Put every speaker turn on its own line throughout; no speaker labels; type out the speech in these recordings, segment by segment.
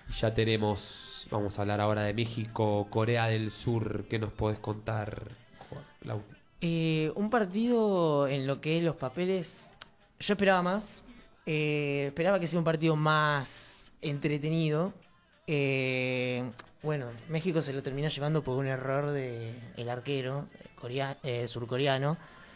Ya tenemos, vamos a hablar ahora de México, Corea del Sur. ¿Qué nos podés contar, Juan Lauti?
Un partido en lo que es los papeles, yo esperaba más. Esperaba que sea un partido más entretenido. Eh, bueno, México se lo terminó llevando por un error de el arquero surcoreano.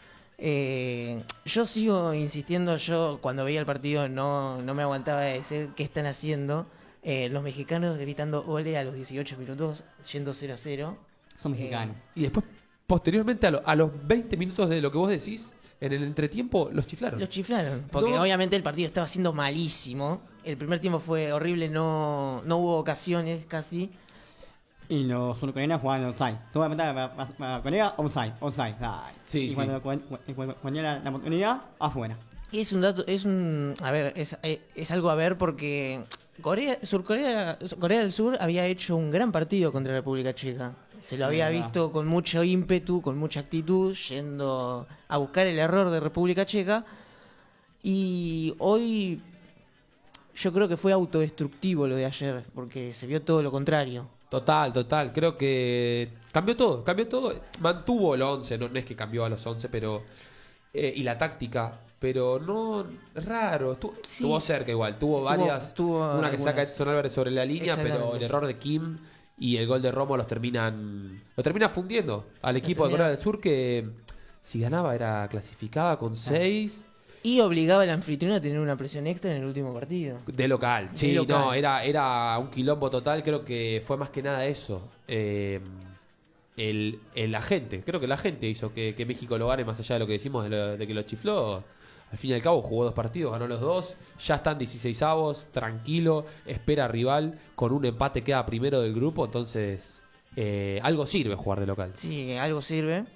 Yo sigo insistiendo, yo cuando veía el partido no me aguantaba de decir qué están haciendo. Los mexicanos gritando ole a los 18 minutos, yendo 0-0.
Son mexicanos.
Y después, posteriormente, a los 20 minutos de lo que vos decís, en el entretiempo, los chiflaron.
Los chiflaron, porque
No.
obviamente el partido estaba siendo malísimo. El primer tiempo fue horrible, no hubo ocasiones casi.
Y los surcoreanos jugaban offside. Tú vas a meter para Corea, offside.
Sí,
y
sí.
cuando era la oportunidad, afuera.
Y es un dato, a ver, es algo a ver porque Corea del Sur había hecho un gran partido contra la República Checa. Se lo
Sí,
había
verdad.
visto con mucho ímpetu, con mucha actitud, yendo a buscar el error de República Checa. Y hoy yo creo que fue autodestructivo lo de ayer, porque se vio todo lo contrario.
Total. Creo que cambió todo. Mantuvo el 11, no es que cambió a los 11, pero y la táctica, pero no raro.
Sí.
Estuvo cerca igual. Tuvo varias.
tuvo
Una que saca
algunas.
Edson Álvarez sobre la línea, pero
Exactamente.
el error de Kim y el gol de Romo lo termina fundiendo al equipo de Corea del Sur, que si ganaba clasificaba con 6
Y obligaba al anfitrión a tener una presión extra en el último partido.
de local.
De
Sí,
local.
no, era un quilombo total. Creo que fue más que nada eso. El agente, creo que el agente hizo que México lo gane, más allá de lo que decimos de que lo chifló. Al fin y al cabo jugó 2 partidos, ganó los 2, ya están 16avos, tranquilo, espera rival, con un empate queda primero del grupo, entonces algo sirve jugar de local.
Sí, algo sirve.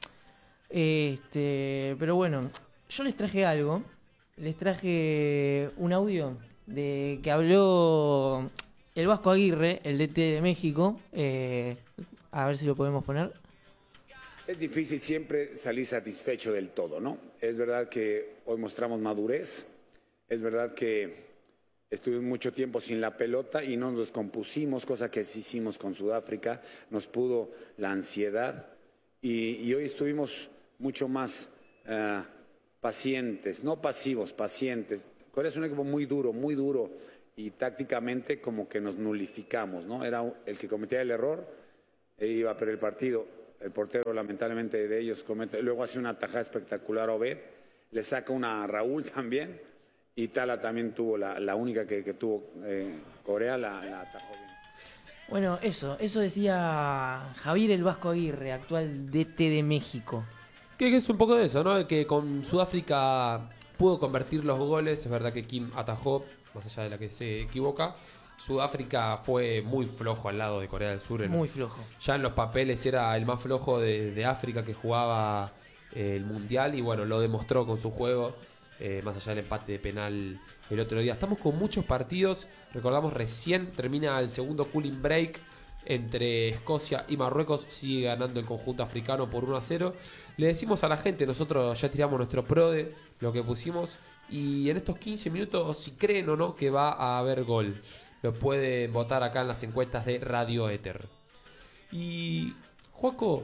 Pero bueno, yo les traje algo. Les traje un audio de que habló el Vasco Aguirre, el DT de México. A ver si lo podemos poner.
Es difícil siempre salir satisfecho del todo, ¿no? Es verdad que hoy mostramos madurez, es verdad que estuvimos mucho tiempo sin la pelota y no nos descompusimos, cosa que sí hicimos con Sudáfrica, nos pudo la ansiedad y hoy estuvimos mucho más pacientes, no pasivos, pacientes. Corea es un equipo muy duro y tácticamente como que nos nulificamos, ¿no? Era el que cometía el error e iba a perder el partido. El portero, lamentablemente, de ellos comete. Luego hace una tajada espectacular a Obed. Le saca una a Raúl también. Y Tala también tuvo la única que tuvo Corea, la atajó bien.
Bueno, eso decía Javier el Vasco Aguirre, actual DT de México.
Que es un poco de eso, ¿no? Que con Sudáfrica pudo convertir los goles. Es verdad que Kim atajó, más allá de la que se equivoca. Sudáfrica fue muy flojo al lado de Corea del Sur.
Muy flojo.
Ya en los papeles era el más flojo de África que jugaba el Mundial. Y bueno, lo demostró con su juego. Más allá del empate de penal el otro día. Estamos con muchos partidos. Recordamos, recién termina el segundo cooling break entre Escocia y Marruecos. Sigue ganando el conjunto africano por 1-0. Le decimos a la gente, nosotros ya tiramos nuestro PRODE, lo que pusimos. Y en estos 15 minutos, si creen o no que va a haber gol, lo pueden votar acá en las encuestas de Radio Éter. Y Juaco,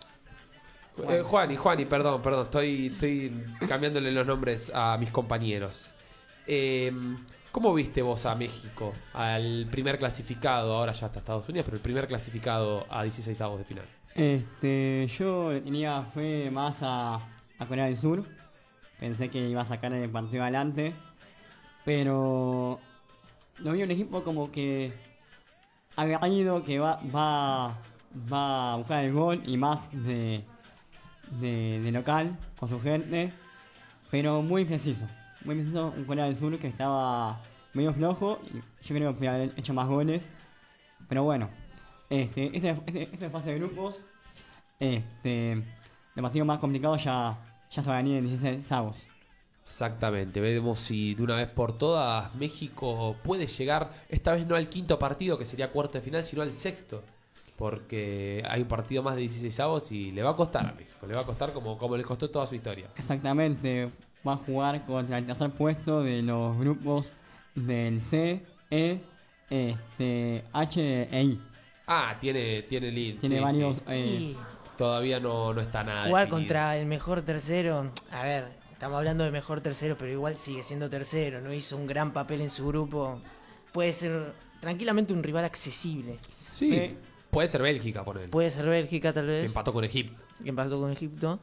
Juani, perdón, estoy cambiándole los nombres a mis compañeros. ¿Cómo viste vos a México? Al primer clasificado, ahora ya está Estados Unidos, pero el primer clasificado a 16avos de final.
Yo tenía fe más a Corea del Sur. Pensé que iba a sacar el partido adelante. Pero lo vi un equipo como que aguerrido, que va a buscar el gol y más de local con su gente, pero muy preciso un Corea del Sur que estaba medio flojo y yo creo que había hecho más goles, pero bueno, esta fase de grupos, el partido más complicado ya se va a venir en 16 avos.
Exactamente, veremos si de una vez por todas México puede llegar, esta vez no al quinto partido que sería cuarto de final, sino al sexto, porque hay un partido más de 16avos y le va a costar a México, le va a costar como le costó toda su historia.
Exactamente, va a jugar contra el tercer puesto de los grupos del C, E H e I.
Ah, tiene lead.
Tiene
sí,
varios.
sí.
Y
Todavía no está nada
jugar
definido.
contra el mejor tercero, a ver, estamos hablando de mejor tercero, pero igual sigue siendo tercero, no hizo un gran papel en su grupo. Puede ser tranquilamente un rival accesible.
Sí, puede ser Bélgica, por él.
Puede ser Bélgica, tal vez.
Empató con Egipto.
Que empató con Egipto.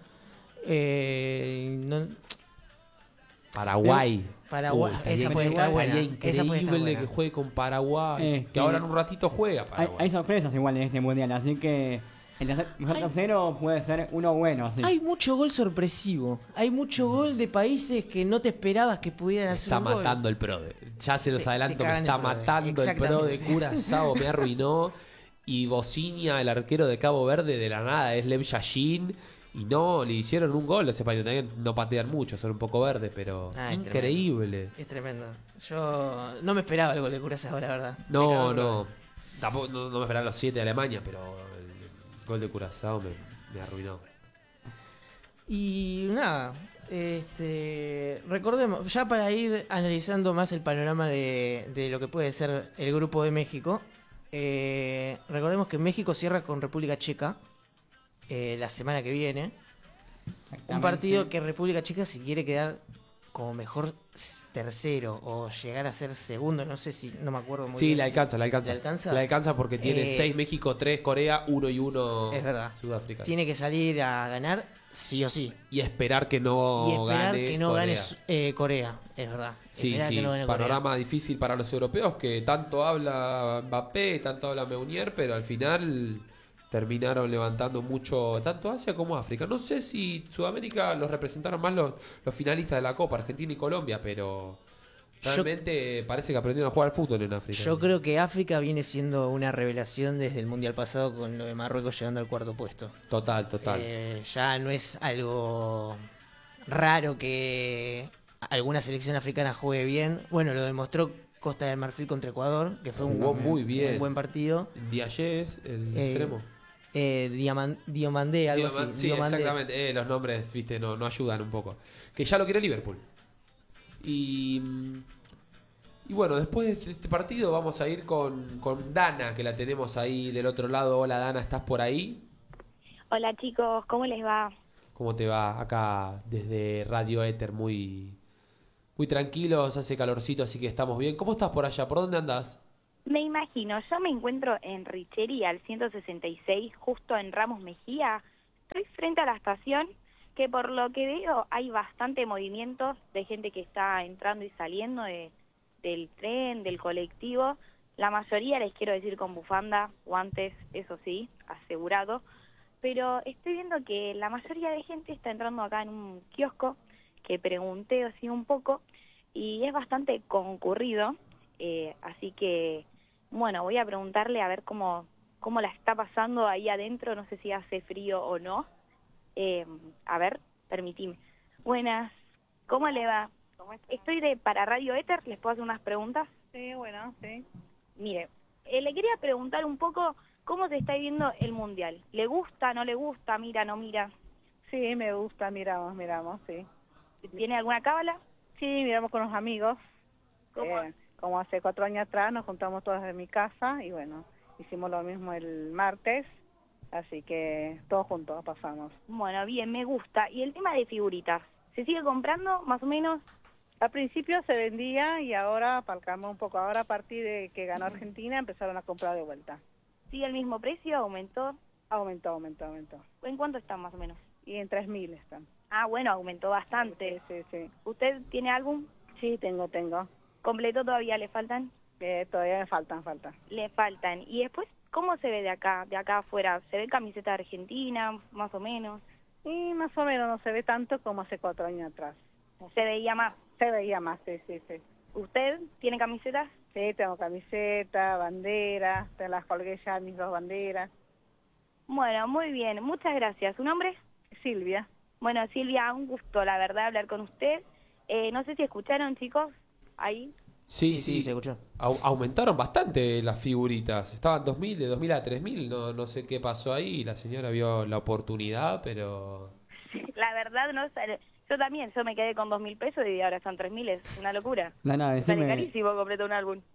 Paraguay.
Paraguay,
Estaría
esa puede estar
Paraguay,
buena.
Estaría
Esa puede estar
increíble
buena.
que juegue con Paraguay. Que ahora en un ratito juega
Hay
Paraguay.
sorpresas igual en este mundial, así que el mejor tercero puede ser uno bueno. Así.
Hay mucho gol sorpresivo. Hay mucho gol de países que no te esperabas que pudieran hacer
Está
un gol.
matando el PRODE. Ya se los
Te
adelanto, me
cagan
está
el PRODE.
matando el PRODE.
Exactamente.
Curazao me arruinó. Y Bocinia, el arquero de Cabo Verde, de la nada, es Lev Yashin. Y no, le hicieron un gol. Los españoles también no patean mucho, son un poco verdes, pero
Ah, es
increíble.
Es tremendo. Yo no me esperaba el gol de Curazao, la verdad. Me
No,
cagó el
no.
PRODE.
Tampoco, no me esperaban los 7 de Alemania, pero el gol de Curazao me arruinó.
Y nada, recordemos, ya para ir analizando más el panorama de lo que puede ser el grupo de México, recordemos que México cierra con República Checa la semana que viene. Un
Exactamente.
partido que República Checa, si quiere quedar como mejor tercero o llegar a ser segundo, no sé si, no me acuerdo muy
Sí,
bien.
le
si-
alcanza, le alcanza.
¿Le alcanza?
Le alcanza porque tiene 6 México, 3 Corea, 1 y 1
Es verdad.
Sudáfrica.
Tiene que salir a ganar sí o sí.
Y esperar que no
Y esperar
gane
que no
Corea.
gane Corea, es verdad.
Sí,
Esperar
sí,
que no gane Corea.
panorama difícil para los europeos que tanto habla Mbappé, tanto habla Meunier, pero al final terminaron levantando mucho tanto Asia como África. No sé si Sudamérica los representaron más los finalistas de la Copa, Argentina y Colombia, pero realmente parece que aprendieron a jugar al fútbol en África.
Yo creo que África viene siendo una revelación desde el Mundial pasado con lo de Marruecos llegando al cuarto puesto.
Total.
Ya no es algo raro que alguna selección africana juegue bien. Bueno, lo demostró Costa de Marfil contra Ecuador, que fue
Jugó muy bien.
un buen partido.
Diayés, el
Eh,
extremo.
Diomandé, algo así.
Sí,
Diomandé.
exactamente. Los nombres, viste, no ayudan un poco. Que ya lo quiere Liverpool. Y bueno, después de este partido vamos a ir con Dana, que la tenemos ahí del otro lado. Hola Dana, ¿estás por ahí?
Hola chicos, ¿cómo les va?
¿Cómo te va? Acá desde Radio Éter, muy tranquilos, hace calorcito, así que estamos bien. ¿Cómo estás por allá? ¿Por dónde andás?
Me imagino, yo me encuentro en Richeri al 166, justo en Ramos Mejía. Estoy frente a la estación, que por lo que veo hay bastante movimiento de gente que está entrando y saliendo del tren, del colectivo. La mayoría, les quiero decir, con bufanda, guantes, eso sí, asegurado. Pero estoy viendo que la mayoría de gente está entrando acá en un kiosco, que pregunté así un poco, y es bastante concurrido, así que, bueno, voy a preguntarle a ver cómo la está pasando ahí adentro, no sé si hace frío o no. A ver, permitime. Buenas, ¿cómo le va? Estoy para Radio Éter, ¿les puedo hacer unas preguntas?
Sí, bueno, sí.
Mire, le quería preguntar un poco cómo se está viviendo el Mundial. ¿Le gusta, no le gusta, mira, no mira?
Sí, me gusta, miramos, sí.
¿Tiene alguna cábala?
Sí, miramos con los amigos.
¿Cómo?
Como hace 4 años atrás nos juntamos todas en mi casa y bueno, hicimos lo mismo el martes, así que todos juntos pasamos.
Bueno, bien, me gusta. ¿Y el tema de figuritas? ¿Se sigue comprando, más o menos?
Al principio se vendía y ahora aparcamos un poco. Ahora a partir de que ganó Argentina empezaron a comprar de vuelta.
¿Sigue el mismo precio? ¿Aumentó?
Aumentó.
¿En cuánto están más o menos?
Y en 3.000 están.
Ah, bueno, aumentó bastante.
Sí.
¿Usted tiene álbum?
Sí, tengo.
¿Completo todavía le faltan?
Todavía me faltan.
Le faltan. ¿Y después cómo se ve de acá afuera? ¿Se ve camiseta argentina, más o menos?
Y más o menos no se ve tanto como hace 4 años atrás.
¿Se veía más?
Se veía más, sí.
¿Usted tiene camisetas?
Sí, tengo camiseta, bandera, te las colgué ya mis 2 banderas.
Bueno, muy bien. Muchas gracias. ¿Su nombre?
Silvia.
Bueno, Silvia, un gusto, la verdad, hablar con usted. No sé si escucharon, chicos, ahí.
Sí,
se escuchó.
Aumentaron bastante las figuritas. Estaban 2.000, de 2.000 a 3.000. No sé qué pasó ahí. La señora vio la oportunidad, pero...
La verdad, no sale. Yo me quedé con 2.000 pesos y ahora son 3.000, es una locura.
Lana,
Sale
decime,
carísimo completar un álbum.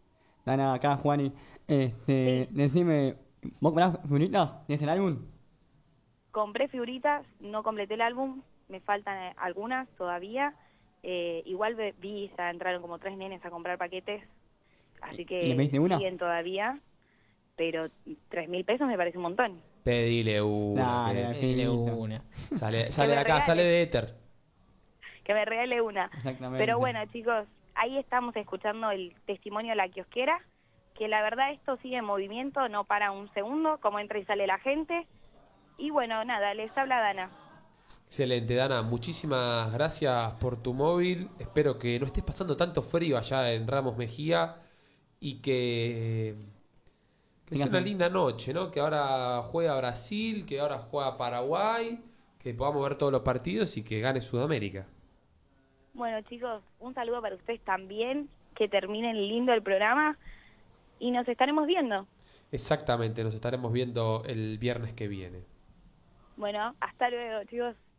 Dana, acá Juani. Decime, ¿vos comprás figuritas de ese álbum?
Compré figuritas, no completé el álbum, me faltan algunas todavía. Igual vi, ya entraron como 3 nenes a comprar paquetes, así
¿Y le
que
pediste una?
siguen todavía, pero 3.000 pesos me parece un montón.
Pedile una.
Dale,
Pedile
finito.
una.
Sale
me
de acá,
regales.
sale de éter.
Que me regale una.
Exactamente.
Pero bueno, chicos, ahí estamos escuchando el testimonio de la kiosquera, que la verdad esto sigue en movimiento, no para un segundo, como entra y sale la gente. Y bueno, nada, les habla Dana.
Excelente, Dana. Muchísimas gracias por tu móvil. Espero que no estés pasando tanto frío allá en Ramos Mejía y que sea una linda noche, ¿no? Que ahora juega Brasil, que ahora juega Paraguay, que podamos ver todos los partidos y que gane Sudamérica.
Bueno, chicos, un saludo para ustedes también, que terminen lindo el programa y nos estaremos viendo.
Exactamente, nos estaremos viendo el viernes que viene.
Bueno, hasta luego, chicos.